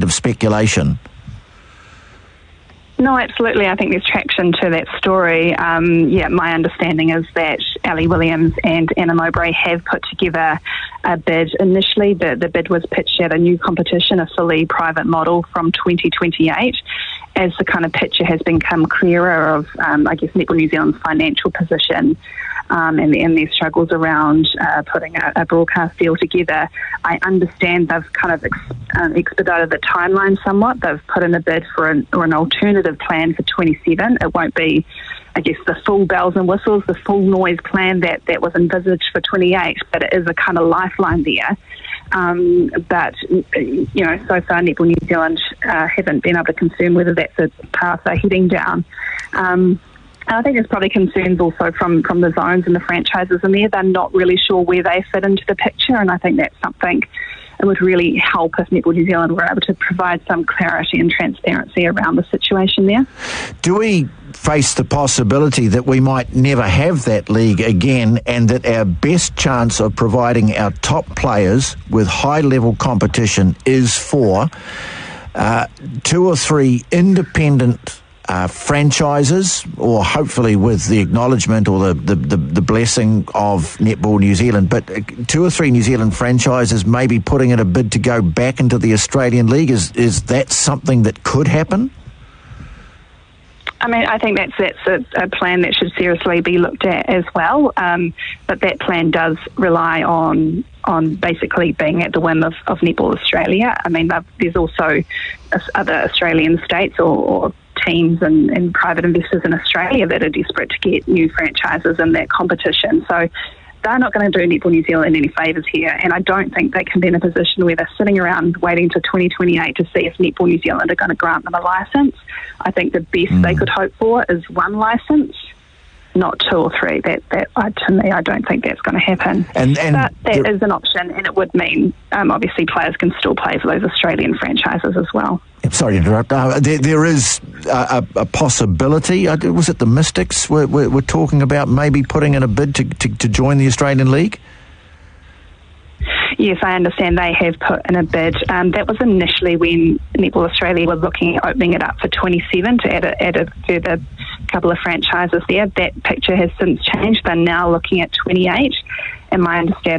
of speculation? No, absolutely. I think there's traction to that story. My understanding is that Ali Williams and Anna Mowbray have put together a bid initially. The bid was pitched at a new competition, a fully private model from 2028. As the kind of picture has become clearer of, Netball New Zealand's financial position and their struggles around putting a broadcast deal together, I understand they've kind of expedited the timeline somewhat. They've put in a bid for an alternative plan for 27. It won't be, the full bells and whistles, the full noise plan that was envisaged for 28, but it is a kind of lifeline there. But so far Netball New Zealand haven't been able to confirm whether that's a path they're heading down. I think there's probably concerns also from the zones and the franchises in there. They're not really sure where they fit into the picture, and I think that's something it would really help if Netball New Zealand were able to provide some clarity and transparency around the situation there. Do we face the possibility that we might never have that league again, and that our best chance of providing our top players with high-level competition is for 2 or 3 independent franchises, or hopefully with the acknowledgement or the blessing of Netball New Zealand, but 2 or 3 New Zealand franchises maybe putting in a bid to go back into the Australian League? Is that something that could happen? I mean, I think that's a plan that should seriously be looked at as well. But that plan does rely on basically being at the whim of Netball Australia. I mean, there's also other Australian states or teams and private investors in Australia that are desperate to get new franchises in that competition. So they're not going to do Netball New Zealand any favours here, and I don't think they can be in a position where they're sitting around waiting to 2028 to see if Netball New Zealand are going to grant them a licence. I think the best they could hope for is 1 licence, not 2 or 3. To me, I don't think that's going to happen. But that is an option, and it would mean obviously players can still play for those Australian franchises as well. I'm sorry to interrupt. There is a possibility. Was it the Mystics were talking about maybe putting in a bid to join the Australian League? Yes, I understand they have put in a bid. That was initially when Netball Australia were looking at opening it up for 27 to add a further couple of franchises there. That picture has since changed. They're now looking at 28, and my understanding